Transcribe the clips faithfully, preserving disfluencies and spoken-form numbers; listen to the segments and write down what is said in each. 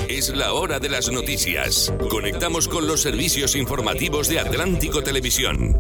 Es la hora de las noticias. Conectamos con los servicios informativos de Atlántico Televisión.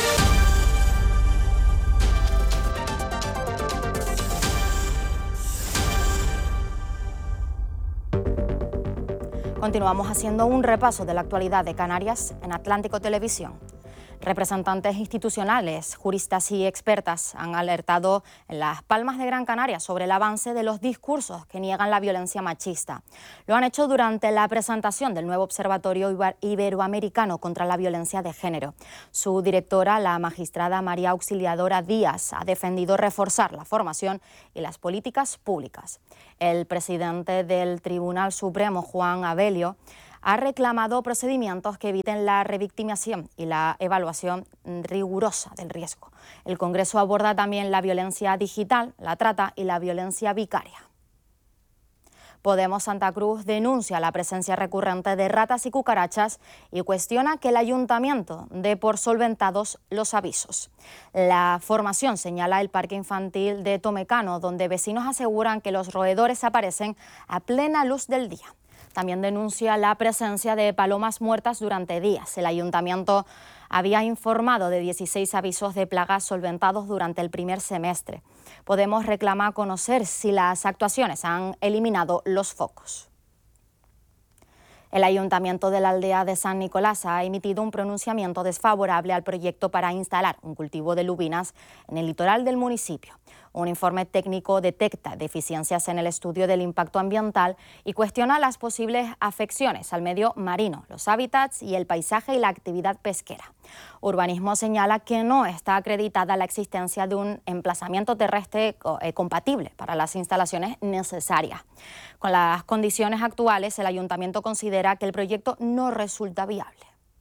Continuamos haciendo un repaso de la actualidad de Canarias en Atlántico Televisión. Representantes institucionales, juristas y expertas han alertado en Las Palmas de Gran Canaria sobre el avance de los discursos que niegan la violencia machista. Lo han hecho durante la presentación del nuevo Observatorio Iberoamericano contra la Violencia de Género. Su directora, la magistrada María Auxiliadora Díaz, ha defendido reforzar la formación y las políticas públicas. El presidente del Tribunal Supremo, Juan Abelio, ha reclamado procedimientos que eviten la revictimización y la evaluación rigurosa del riesgo. El Congreso aborda también la violencia digital, la trata y la violencia vicaria. Podemos Santa Cruz denuncia la presencia recurrente de ratas y cucarachas y cuestiona que el ayuntamiento dé por solventados los avisos. La formación señala el parque infantil de Tomecano, donde vecinos aseguran que los roedores aparecen a plena luz del día. También denuncia la presencia de palomas muertas durante días. El ayuntamiento había informado de dieciséis avisos de plagas solventados durante el primer semestre. Podemos reclamar conocer si las actuaciones han eliminado los focos. El Ayuntamiento de la aldea de San Nicolás ha emitido un pronunciamiento desfavorable al proyecto para instalar un cultivo de lubinas en el litoral del municipio. Un informe técnico detecta deficiencias en el estudio del impacto ambiental y cuestiona las posibles afecciones al medio marino, los hábitats y el paisaje y la actividad pesquera. Urbanismo señala que no está acreditada la existencia de un emplazamiento terrestre eh, compatible para las instalaciones necesarias. Con las condiciones actuales, el Ayuntamiento considera que el proyecto no resulta viable.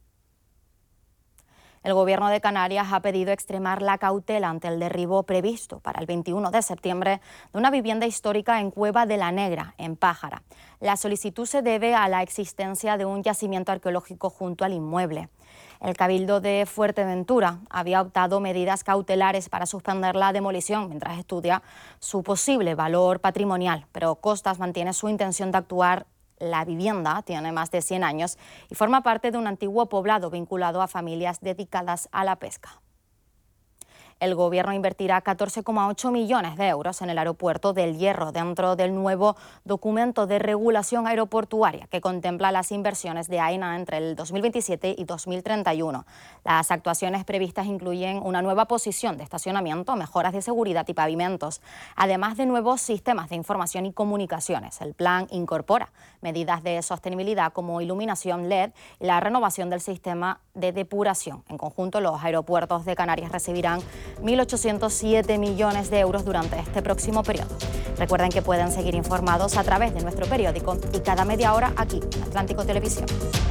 El Gobierno de Canarias ha pedido extremar la cautela ante el derribo previsto para el veintiuno de septiembre de una vivienda histórica en Cueva de la Negra, en Pájara. La solicitud se debe a la existencia de un yacimiento arqueológico junto al inmueble. El Cabildo de Fuerteventura había optado medidas cautelares para suspender la demolición mientras estudia su posible valor patrimonial, pero Costas mantiene su intención de actuar. La vivienda tiene más de cien años y forma parte de un antiguo poblado vinculado a familias dedicadas a la pesca. El Gobierno invertirá catorce coma ocho millones de euros en el aeropuerto del Hierro dentro del nuevo documento de regulación aeroportuaria que contempla las inversiones de AENA entre el dos mil veintisiete y dos mil treinta y uno. Las actuaciones previstas incluyen una nueva posición de estacionamiento, mejoras de seguridad y pavimentos, además de nuevos sistemas de información y comunicaciones. El plan incorpora medidas de sostenibilidad como iluminación L E D y la renovación del sistema de depuración. En conjunto, los aeropuertos de Canarias recibirán mil ochocientos siete millones de euros durante este próximo periodo. Recuerden que pueden seguir informados a través de nuestro periódico y cada media hora aquí en Atlántico Televisión.